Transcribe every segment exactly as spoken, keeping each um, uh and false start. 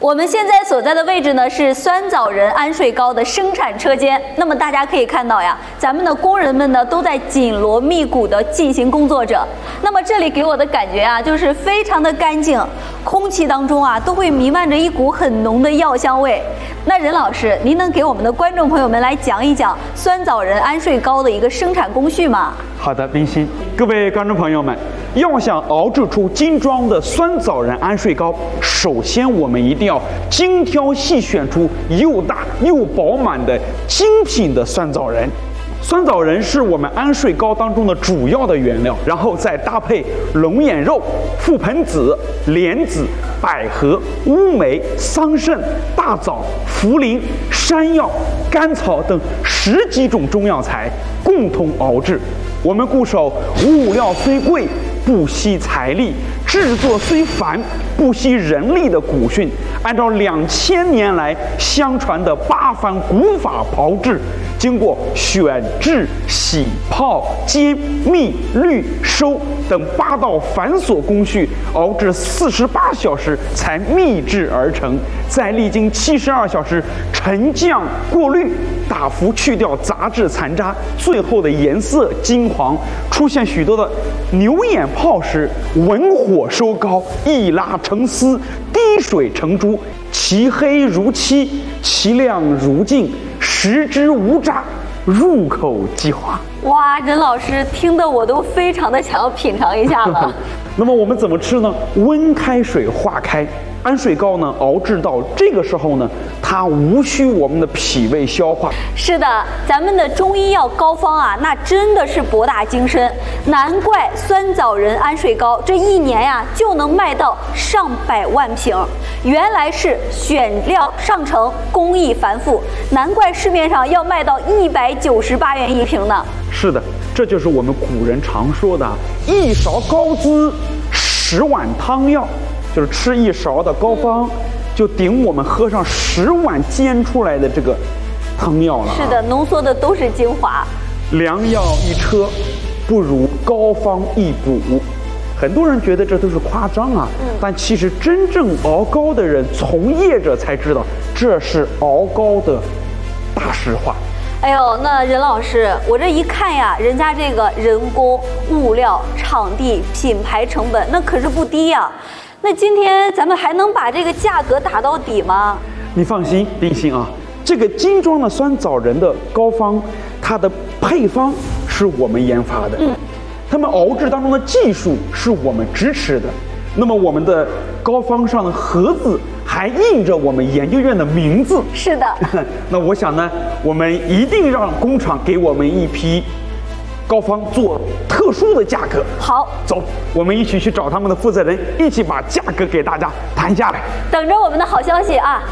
我们现在所在的位置呢是酸枣仁安睡糕的生产车间。那么大家可以看到呀，咱们的工人们呢都在紧锣密鼓地进行工作着。那么这里给我的感觉啊，就是非常的干净，空气当中啊都会弥漫着一股很浓的药香味。那任老师，您能给我们的观众朋友们来讲一讲酸枣仁安睡糕的一个生产工序吗？ 好的，冰心，各位观众朋友们，要想熬制出精装的酸枣仁安睡糕，首先我们一定要精挑细选出又大又饱满的精品的酸枣仁。酸枣仁是我们安睡糕当中的主要的原料，然后再搭配龙眼肉、覆盆子、莲子、百合、乌梅、桑葚、大枣、茯苓、山药、甘草等十几种中药材共同熬制。我们固守物料虽贵，不惜财力；制作虽繁，不惜人力的古训，按照两千年来相传的八番古法炮制，经过选制、洗、泡、煎、蜜、滤、收等八道繁琐工序，熬制四十八小时才秘制而成。再历经七十二小时沉降过滤，大幅去掉杂质残渣，最后的颜色金黄，出现许多的牛眼泡时，文火收高，一拉成丝，滴水成珠，其黑如漆，其亮如镜，食之无渣，入口即化。 哇，任老师听得我都非常的想要品尝一下了。 那么我们怎么吃呢？温开水化开。安睡糕呢，熬制到这个时候呢，它无需我们的脾胃消化。 是的，咱们的中医药膏方啊，那真的是博大精深，难怪酸枣仁安睡糕这一年呀就能卖到上百万瓶。原来是选料上乘，工艺繁复，难怪市面上要卖到一百九十八元一瓶呢。 是的，这就是我们古人常说的“一勺膏滋，十碗汤药”。就是吃一勺的膏方，就顶我们喝上十碗煎出来的这个汤药了。 是的，浓缩的都是精华。 良药一车，不如膏方一补。很多人觉得这都是夸张啊，嗯、但其实真正熬膏的人、从业者才知道，这是熬膏的大实话。 哎呦，那任老师，我这一看呀，人家这个人工、物料、场地、品牌成本，那可是不低呀。那今天咱们还能把这个价格打到底吗？ 你放心，冰心啊，这个精装的酸枣仁的膏方，它的配方是我们研发的，嗯，他们熬制当中的技术是我们支持的。那么我们的膏方上的盒子还印着我们研究院的名字。 是的。 那我想呢，我们一定让工厂给我们一批膏方做特殊的价格。 好， 走，我们一起去找他们的负责人，一起把价格给大家谈下来。 等着我们的好消息啊！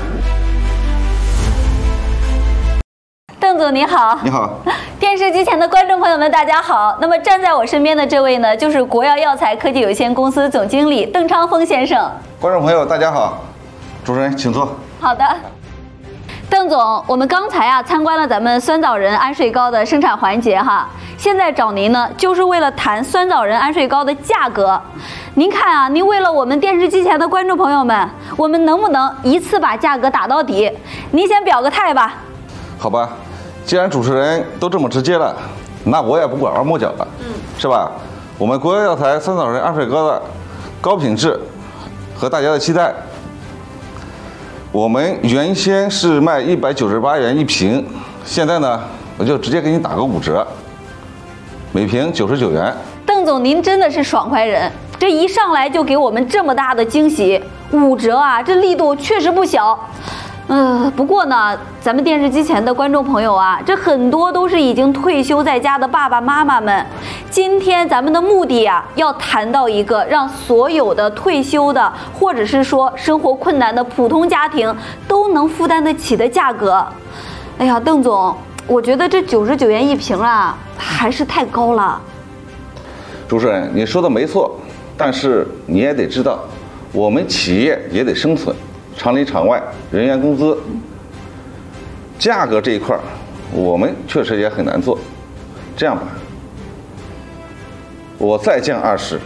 邓总你好。 你好。 电视机前的观众朋友们，大家好。那么站在我身边的这位呢，就是国药药材科技有限公司总经理邓昌峰先生。 观众朋友，大家好。主持人，请坐。 好的。邓总，我们刚才啊参观了咱们酸枣仁安睡糕的生产环节哈，现在找您呢，就是为了谈酸枣仁安睡糕的价格。您看啊，您为了我们电视机前的观众朋友们，我们能不能一次把价格打到底？您先表个态吧。 好吧，既然主持人都这么直接了，那我也不拐弯抹角了，嗯，是吧？我们国药药材酸枣仁安睡糕的高品质和大家的期待。我们原先是卖一百九十八元一瓶，现在呢，我就直接给你打个五折，每瓶九十九元。 邓总，您真的是爽快人，这一上来就给我们这么大的惊喜，五折啊，这力度确实不小。嗯、呃，不过呢，咱们电视机前的观众朋友啊，这很多都是已经退休在家的爸爸妈妈们。今天咱们的目的啊，要谈到一个让所有的退休的，或者是说生活困难的普通家庭都能负担得起的价格。哎呀，邓总，我觉得这九十九元一瓶啊，还是太高了。 主持人，你说的没错，但是你也得知道，我们企业也得生存。厂里厂外人员工资，价格这一块我们确实也很难做。这样吧，我再降二十，